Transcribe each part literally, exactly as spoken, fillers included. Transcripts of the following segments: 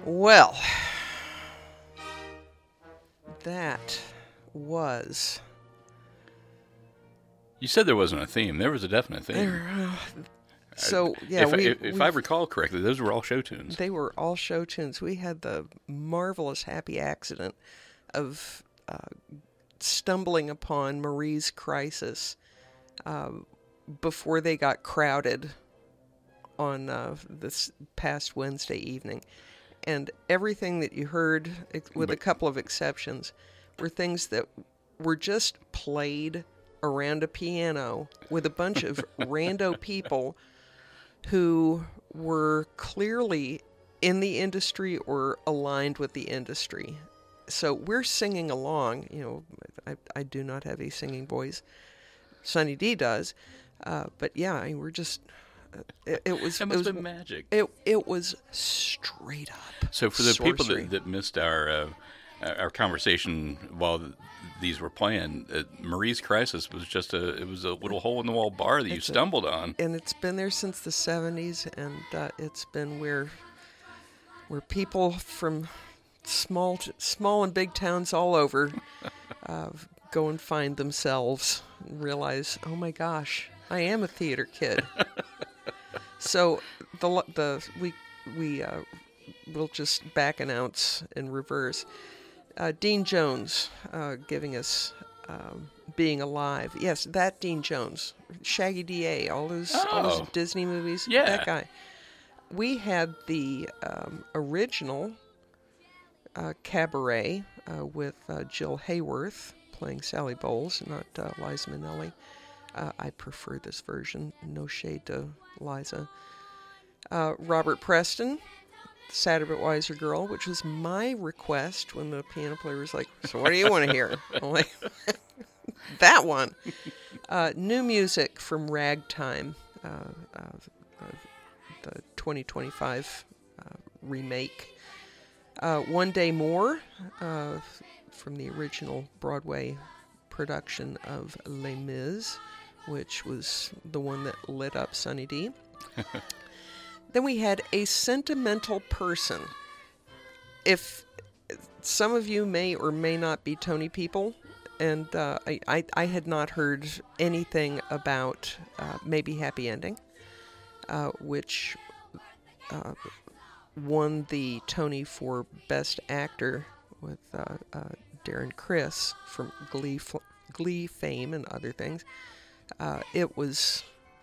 Well, that was... You said there wasn't a theme. There was a definite theme. There, uh, so, yeah, if, we, if, if I recall correctly, those were all show tunes. They were all show tunes. We had the marvelous happy accident of uh, stumbling upon Marie's Crisis uh, before they got crowded on uh, this past Wednesday evening. And everything that you heard, with a couple of exceptions, were things that were just played around a piano with a bunch of rando people who were clearly in the industry or aligned with the industry. So we're singing along. You know, I, I do not have a singing voice. Sunny D does. Uh, but yeah, I mean, we're just... It, it was. That must it was have been magic. It it was straight up. So for the sorcery. people that, that missed our uh, our conversation while these were playing, uh, Marie's Crisis was just a it was a little hole in the wall bar that you it's stumbled a, on, and it's been there since the seventies, and uh, it's been where where people from small to, small and big towns all over uh, go and find themselves and realize, oh my gosh, I am a theater kid. So the the we we uh, will just back announce in reverse. Uh, Dean Jones uh, giving us um, Being Alive. Yes, that Dean Jones, Shaggy D A, all those oh. all those Disney movies. Yeah, that guy. We had the um, original uh, Cabaret uh, with uh, Jill Hayworth playing Sally Bowles, not uh, Liza Minnelli. Uh, I prefer this version. No shade to Liza. Uh, Robert Preston, Sad a Bit Wiser Girl, which was my request when the piano player was like, so what do you want to hear? I'm like, that one. Uh, new music from Ragtime, uh, uh, uh, the twenty twenty-five uh, remake. Uh, One Day More, uh, from the original Broadway production of Les Mis, which was the one that lit up Sunny D. Then we had A Sentimental Person. If some of you may or may not be Tony people, and uh, I, I, I had not heard anything about uh, Maybe Happy Ending, uh, which uh, won the Tony for Best Actor with uh, uh, Darren Criss from Glee, Glee fame and other things. Uh, it was...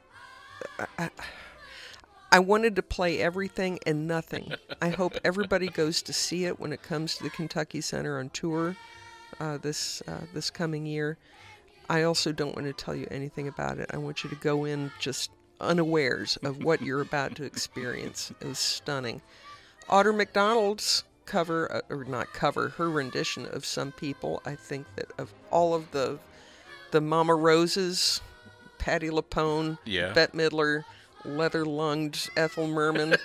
I, I wanted to play everything and nothing. I hope everybody goes to see it when it comes to the Kentucky Center on tour uh, this uh, this coming year. I also don't want to tell you anything about it. I want you to go in just unawares of what you're about to experience. It was stunning. Audra McDonald's cover, uh, or not cover, her rendition of Some People. I think that of all of the the Mama Roses, Patti LuPone, yeah. Bette Midler, leather-lunged Ethel Merman.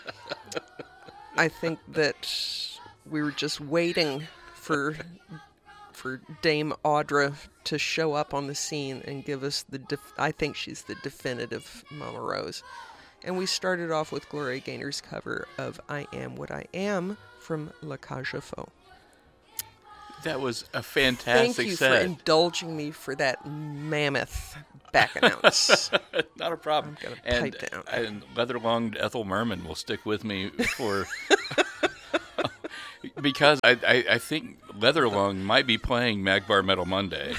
I think that we were just waiting for for Dame Audra to show up on the scene and give us the... Def- I think she's the definitive Mama Rose. And we started off with Gloria Gaynor's cover of I Am What I Am from La Cage aux Folles. That was a fantastic Thank you set. for indulging me for that mammoth back announce. Not a problem. I'm gonna and, pipe down. And leather-lunged Ethel Merman will stick with me for... because I, I, I think Leatherlung might be playing Magbar Metal Monday.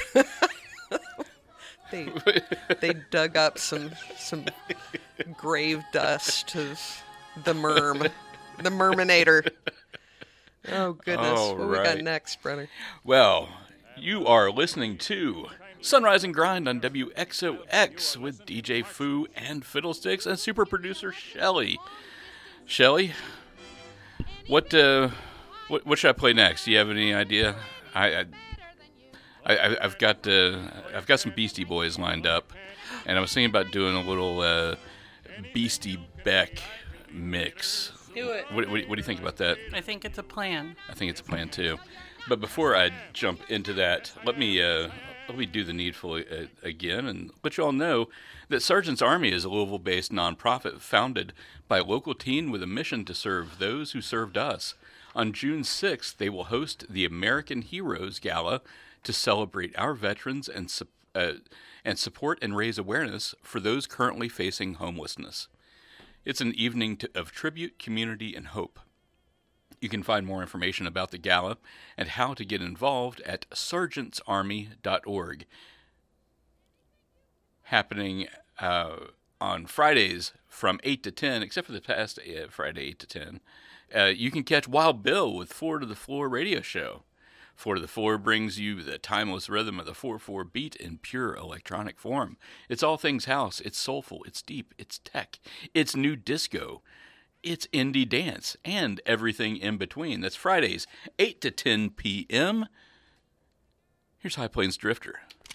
they they dug up some some grave dust of the Merm, the Merminator. Oh, goodness. All what right. we got next, brother? Well, you are listening to Sunrise and Grind on W X O X with D J Foo and Fiddlesticks and super producer Shelly. Shelly, what uh, what what should I play next? Do you have any idea? I, I, I I've got uh, I've got some Beastie Boys lined up, and I was thinking about doing a little uh, Beastie Beck mix. Do it. What, what, what do you think about that? I think it's a plan. I think it's a plan too. But before I jump into that, let me uh, let me do the needful uh, again and let you all know that Sergeant's Army is a Louisville-based nonprofit founded by a local teen with a mission to serve those who served us. On June sixth, they will host the American Heroes Gala to celebrate our veterans and su- uh, and support and raise awareness for those currently facing homelessness. It's an evening to, of tribute, community, and hope. You can find more information about the gala and how to get involved at sergeants army dot org. Happening uh, on Fridays from eight to ten, except for the past uh, Friday, eight to ten. Uh, you can catch Wild Bill with Four to the Floor radio show. Four to the Floor brings you the timeless rhythm of the four four beat in pure electronic form. It's all things house. It's soulful. It's deep. It's tech. It's new disco. It's indie dance and everything in between. That's Fridays, eight to ten p.m. Here's High Plains Drifter.